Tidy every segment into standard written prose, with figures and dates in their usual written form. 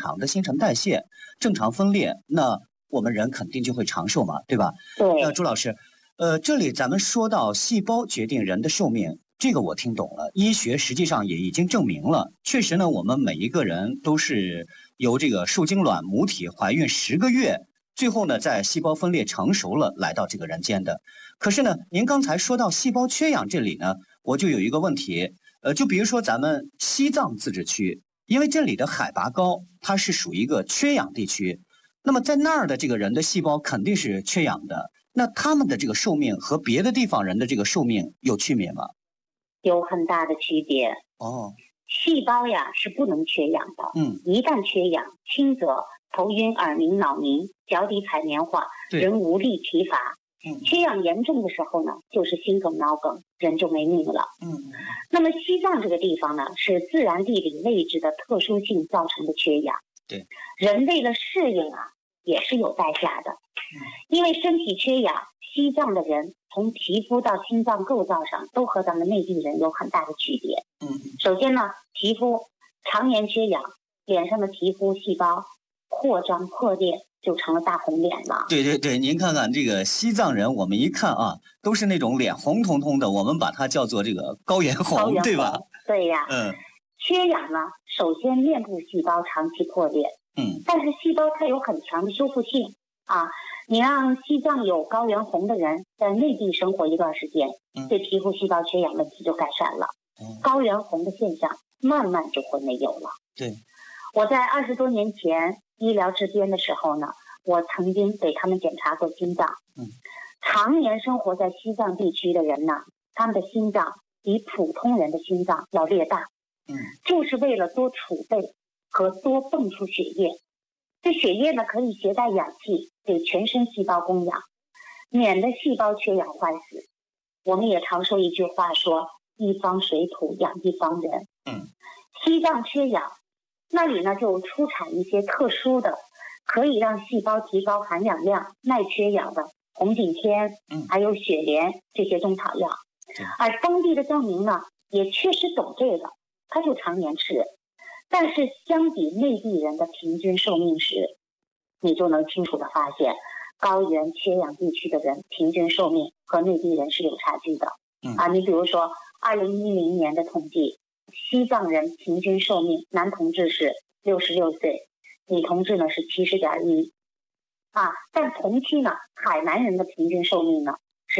常的新陈代谢，正常分裂，那我们人肯定就会长寿嘛，对吧？ 对。 朱老师，这里咱们说到细胞决定人的寿命，这个我听懂了。医学实际上也已经证明了，确实呢，我们每一个人都是由这个受精卵母体怀孕10个月，最后呢，在细胞分裂成熟了来到这个人间的。可是呢，您刚才说到细胞缺氧这里呢，我就有一个问题，就比如说咱们西藏自治区，因为这里的海拔高，它是属于一个缺氧地区，那么在那儿的这个人的细胞肯定是缺氧的，那他们的这个寿命和别的地方人的这个寿命有区别吗？ 有很大的区别。细胞呀是不能缺氧的，一旦缺氧，轻则头晕、耳鸣、脑鸣、脚底海绵化，人无力疲乏。缺氧严重的时候呢，就是心梗、脑梗，人就没命了。那么西藏这个地方呢，是自然地理位置的特殊性造成的缺氧。 对， 人为了适应啊，也是有代价的。因为身体缺氧，西藏的人从皮肤到心脏构造上都和咱们内地人有很大的区别。首先呢，皮肤常年缺氧，脸上的皮肤细胞扩张破裂，就成了大红脸了。 对，您看看这个西藏人，我们一看啊，都是那种脸红彤彤的，我们把它叫做这个高原红，对吧？ 对呀。缺氧呢，首先面部细胞长期破裂，但是细胞它有很强的修复性啊。你让西藏有高原红的人在内地生活一段时间，对皮肤细胞缺氧问题就改善了，高原红的现象慢慢就会没有了。 对， 我在20多年前医疗治边的时候呢，我曾经给他们检查过心脏。常年生活在西藏地区的人呢，他们的心脏比普通人的心脏要略大，就是为了多储备和多泵出血液。这血液呢，可以携带氧气给全身细胞供氧，免得细胞缺氧坏死。我们也常说一句话说，一方水土养一方人。西藏缺氧，那里呢就出产一些特殊的可以让细胞提高含氧量、耐缺氧的红景天，还有雪莲这些中草药。而当地的藏民呢，也确实懂这个，他就常年吃。但是相比内地人的平均寿命时，你就能清楚地发现，高原缺氧地区的人平均寿命和内地人是有差距的。你比如说2010年的统计，西藏人平均寿命，男同志是66岁，女同志呢是70.1。但同期呢，海南人的平均寿命呢是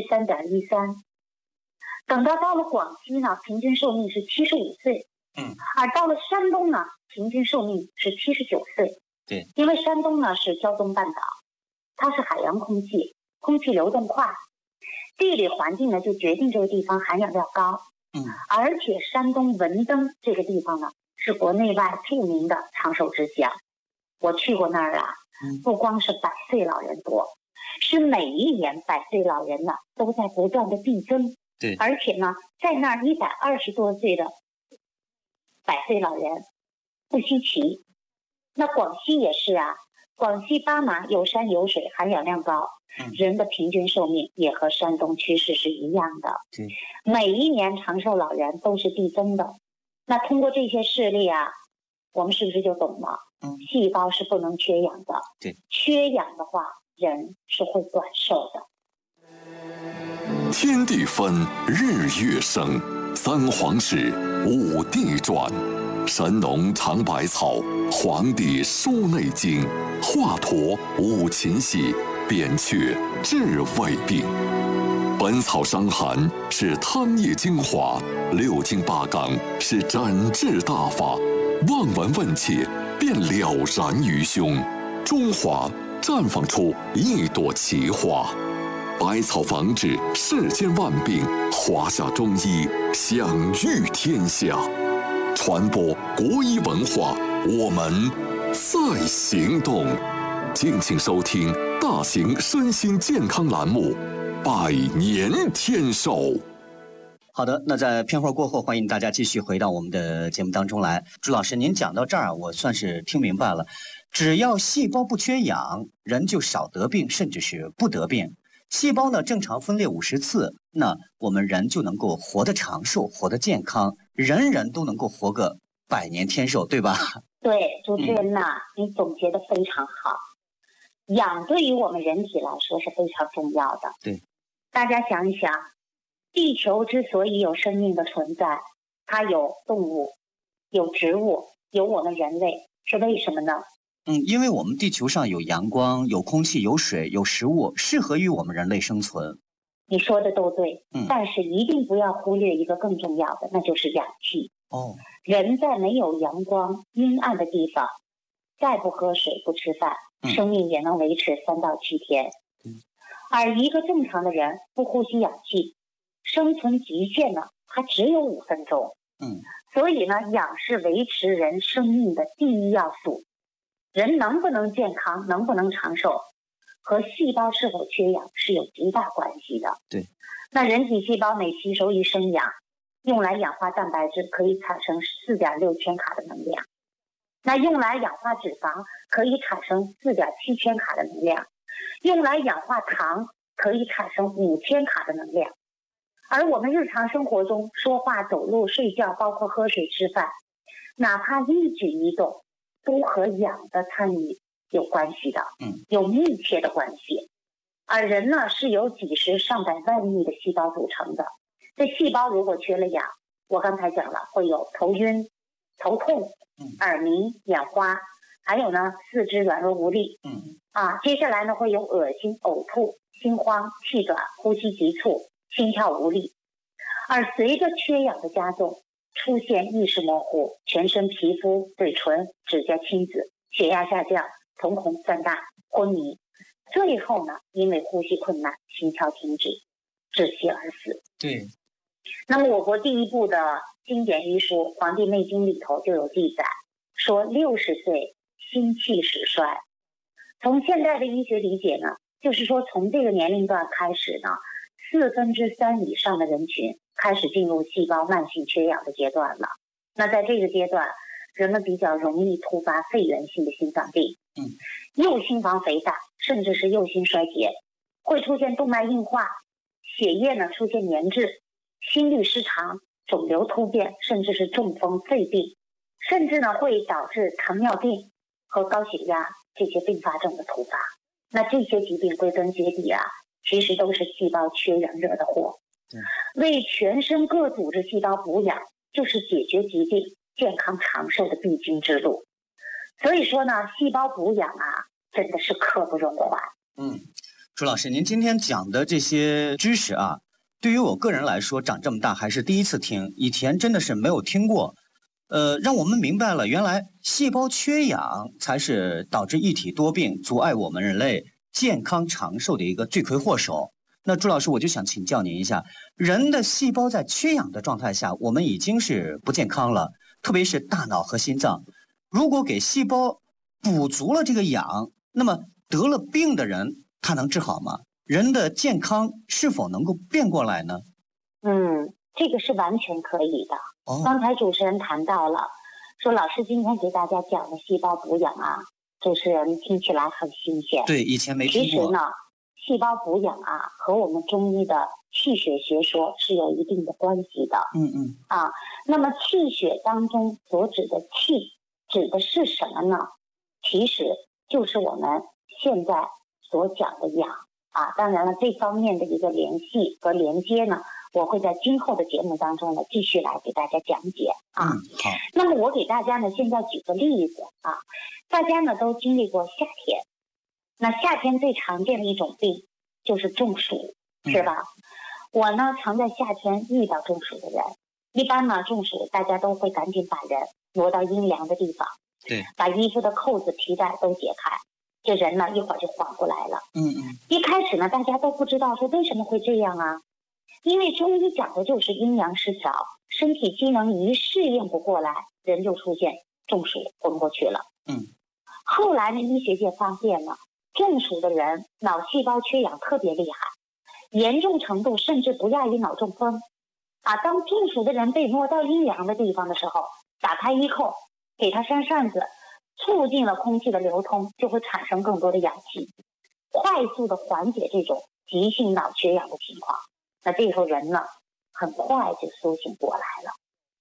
73.13。等到了广西呢，平均寿命是75岁。而到了山东呢，平均寿命是79岁。 对， 因为山东呢是胶东半岛，它是海洋空气，空气流动快，地理环境呢就决定这个地方含氧量高。而且山东文登这个地方呢，是国内外著名的长寿之乡。我去过那儿啊，不光是100岁老人多，是每一年100岁老人呢都在不断的递增。 对， 而且呢，在那儿120多岁的100岁老人不稀奇。那广西也是啊，广西巴马有山有水，含氧量高，人的平均寿命也和山东趋势是一样的。每一年长寿老人都是递增的。那通过这些事例啊，我们是不是就懂了？细胞是不能缺氧的。 对， 缺氧的话，人是会短寿的。 天地分，日月生，三皇时，五帝转。神农尝百草，黄帝书内经，华佗悟琴棋，扁鹊治未病。本草伤寒是汤液精华，6经8纲是诊治大法，望闻问切便了然于胸。中华绽放出一朵奇花。百草防治世间万病，华夏中医享誉天下，传播国医文化，我们在行动。敬请收听大型身心健康栏目《百年天寿》。 好的，那在片花过后，欢迎大家继续回到我们的节目当中来。朱老师，您讲到这儿，我算是听明白了。只要细胞不缺氧，人就少得病，甚至是不得病。细胞呢正常分裂50次，那我们人就能够活得长寿，活得健康，人人都能够活个100年天寿，对吧？ 对，主持人呐，你总结得非常好。氧对于我们人体来说是非常重要的。 对， 大家想一想，地球之所以有生命的存在，它有动物，有植物，有我们人类，是为什么呢？ 因为我们地球上有阳光、有空气、有水、有食物，适合于我们人类生存。 你说的都对，但是一定不要忽略一个更重要的，那就是氧气。人在没有阳光、阴暗的地方，再不喝水、不吃饭，生命也能维持3到7天。而一个正常的人不呼吸氧气，生存极限呢，它只有5分钟。所以呢，氧是维持人生命的第一要素。人能不能健康，能不能长寿，和细胞是否缺氧是有极大关系的。 对， 那人体细胞每吸收1升氧，用来氧化蛋白质可以产生4.6千卡的能量，那用来氧化脂肪可以产生4.7千卡的能量，用来氧化糖可以产生5千卡的能量。而我们日常生活中说话、走路、睡觉，包括喝水、吃饭，哪怕一举一动，都和氧的参与有关系的，有密切的关系。而人呢，是由几十上百万亿的细胞组成的。这细胞如果缺了氧，我刚才讲了，会有头晕、头痛、耳鸣、眼花，还有呢，四肢软弱无力。接下来呢，会有恶心、呕吐、心慌、气短、呼吸急促、心跳无力。而随着缺氧的加重，出现意识模糊、全身皮肤、嘴唇、指甲青紫、血压下降、瞳孔散大、昏迷，最后呢，因为呼吸困难、心跳停止，窒息而死。 对。 那么我国第一部的经典医书《黄帝内经》里头就有记载，说60岁心气始衰。从现在的医学理解呢，就是说从这个年龄段开始呢，3/4以上的人群开始进入细胞慢性缺氧的阶段了。那在这个阶段，人们比较容易突发肺源性的心脏病，右心房肥大，甚至是右心衰竭，会出现动脉硬化，血液呢出现粘滞，心律失常，肿瘤突变，甚至是中风、肺病，甚至呢会导致糖尿病和高血压这些并发症的突发。那这些疾病归根结底啊，其实都是细胞缺氧惹的祸。为全身各组织细胞补氧，就是解决疾病、健康长寿的必经之路。所以说呢，细胞补氧啊，真的是刻不容缓。 朱老师，您今天讲的这些知识啊，对于我个人来说，长这么大还是第一次听，以前真的是没有听过。让我们明白了，原来细胞缺氧才是导致一体多病、阻碍我们人类健康长寿的一个罪魁祸首。那朱老师，我就想请教您一下，人的细胞在缺氧的状态下，我们已经是不健康了，特别是大脑和心脏。如果给细胞补足了这个氧，那么得了病的人他能治好吗？人的健康是否能够变过来呢？ 这个是完全可以的。刚才主持人谈到了，说老师今天给大家讲的细胞补氧啊，主持人听起来很新鲜。 对，以前没听过。 其实呢，细胞补氧啊，和我们中医的气血学说是有一定的关系的。那么气血当中所指的气，指的是什么呢？其实就是我们现在所讲的氧啊。当然了，这方面的一个联系和连接呢，我会在今后的节目当中呢继续来给大家讲解啊。 好。 那么我给大家呢现在举个例子啊，大家呢都经历过夏天，那夏天最常见的一种病就是中暑，是吧？我呢常在夏天遇到中暑的人，一般呢中暑大家都会赶紧把人挪到阴凉的地方， 对， 把衣服的扣子、皮带都解开，这人呢一会儿就缓过来了。一开始呢大家都不知道说为什么会这样啊，因为中医讲的就是阴阳失调，身体机能一适应不过来，人就出现中暑昏过去了。后来呢医学界发现了，中暑的人脑细胞缺氧特别厉害，严重程度甚至不亚于脑中风啊。当中暑的人被挪到阴凉的地方的时候，打开衣扣，给他扇扇子，促进了空气的流通，就会产生更多的氧气，快速的缓解这种急性脑缺氧的情况。那这时候人呢很快就苏醒过来了。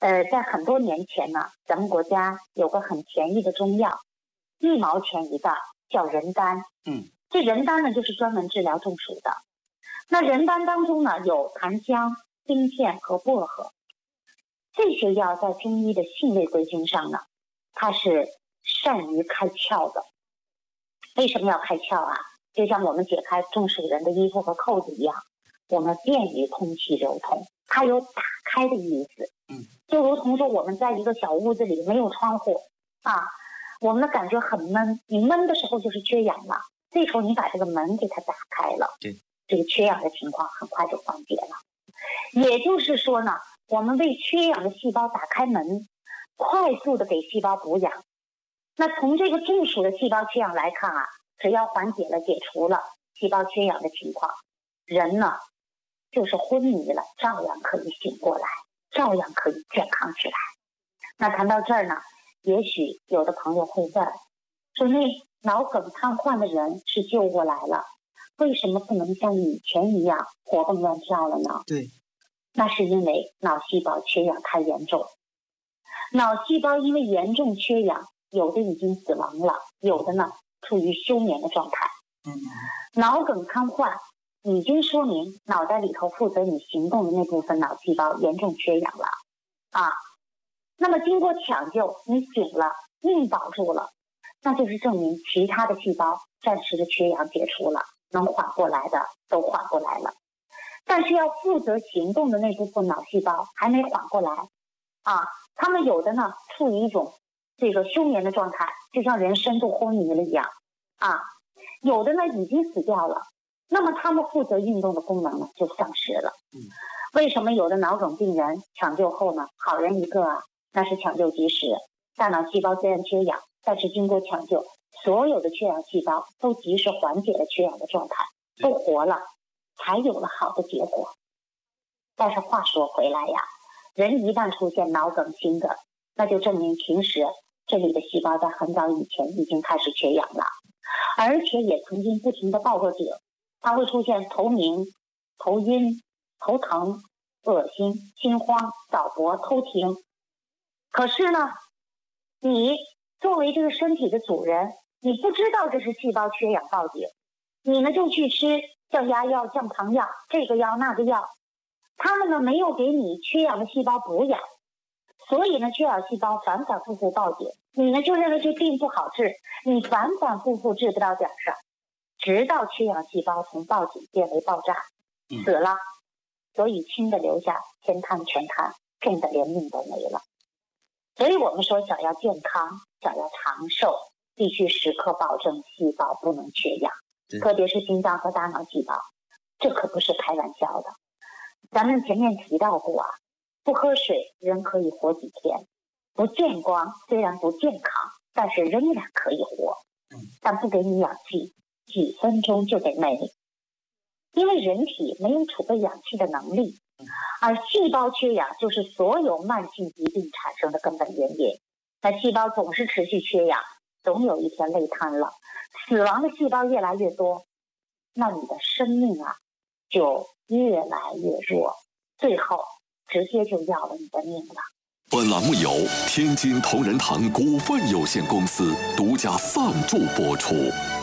在很多年前呢，咱们国家有个很便宜的中药，1毛钱一袋，叫人丹。这人丹呢就是专门治疗中暑的。那人丹当中呢有檀香、丁片和薄荷，这些药在中医的性味归经上呢，它是善于开窍的。为什么要开窍啊？就像我们解开中暑人的衣服和扣子一样，我们便于空气流通，它有打开的意思。就如同说我们在一个小屋子里没有窗户啊，我们的感觉很闷，你闷的时候就是缺氧了，这时候你把这个门给它打开了，这个缺氧的情况很快就缓解了。也就是说呢，我们为缺氧的细胞打开门，快速的给细胞补氧。那从这个中暑的细胞缺氧来看啊，只要缓解了、解除了细胞缺氧的情况，人呢就是昏迷了，照样可以醒过来，照样可以健康起来。那谈到这儿呢，也许有的朋友会问，说那脑梗瘫痪的人是救过来了，为什么不能像以前一样活蹦乱跳了呢？ 对， 那是因为脑细胞缺氧太严重。脑细胞因为严重缺氧，有的已经死亡了，有的呢处于休眠的状态。脑梗瘫痪已经说明脑袋里头负责你行动的那部分脑细胞严重缺氧了啊。那么经过抢救，你醒了，命保住了，那就是证明其他的细胞暂时的缺氧解除了，能缓过来的都缓过来了。但是要负责行动的那部分脑细胞还没缓过来啊，他们有的呢处于一种这个休眠的状态，就像人深度昏迷了一样啊，有的呢已经死掉了，那么他们负责运动的功能呢就丧失了。为什么有的脑梗病人抢救后呢好人一个啊？那是抢救及时，大脑细胞虽然缺氧，但是经过抢救，所有的缺氧细胞都及时缓解了缺氧的状态，都活了，才有了好的结果。但是话说回来呀，人一旦出现脑梗心梗，那就证明平时这里的细胞在很早以前已经开始缺氧了，而且也曾经不停的报过警，它会出现头晕、头晕、头疼、恶心、心慌、早搏、偷听。可是呢，你作为这个身体的主人，你不知道这是细胞缺氧报警，你呢就去吃降压药、降糖药，这个药那个药，他们呢没有给你缺氧的细胞补氧，所以呢缺氧细胞反反复复报警，你呢就认为这病不好治，你反反复复治不到点上，直到缺氧细胞从报警变为爆炸，死了。所以轻的留下偏瘫全瘫，重的连命都没了。所以我们说想要健康，想要长寿，必须时刻保证细胞不能缺氧，特别是心脏和大脑细胞，这可不是开玩笑的。咱们前面提到过啊，不喝水人可以活几天，不见光虽然不健康，但是仍然可以活，但不给你氧气，几分钟就得没。因为人体没有储备氧气的能力，而细胞缺氧就是所有慢性疾病产生的根本原因。那细胞总是持续缺氧，总有一天累瘫了，死亡的细胞越来越多，那你的生命啊就越来越弱，最后直接就要了你的命了。 本栏目由天津同仁堂股份有限公司独家赞助播出。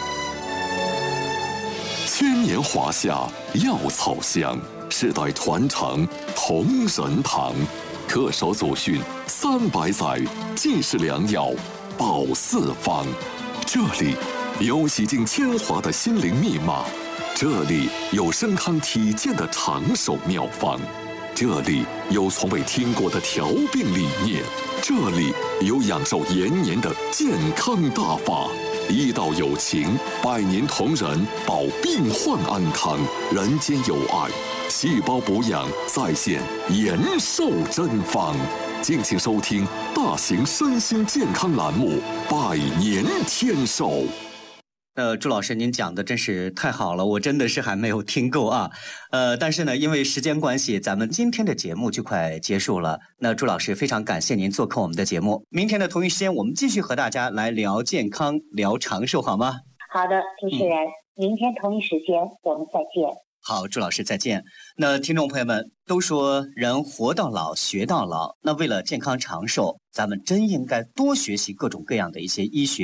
千年华夏药草香，世代传承同仁堂，恪守祖训300载，济世良药保四方。这里有洗净铅华的心灵密码，这里有身康体健的长寿妙方，这里有从未听过的调病理念，这里有养寿延年的健康大法。医道有情，百年同仁，保病患安康，人间有爱，细胞补养在线延寿真方。敬请收听大型身心健康栏目《百年天寿》。 朱老师，您讲的真是太好了，我真的是还没有听够啊。但是呢，因为时间关系，咱们今天的节目就快结束了。那朱老师非常感谢您做客我们的节目。明天的同一时间，我们继续和大家来聊健康、聊长寿，好吗？ 好的，主持人，明天同一时间我们再见。 好，朱老师再见。那听众朋友们都说人活到老学到老，那为了健康长寿，咱们真应该多学习各种各样的一些医学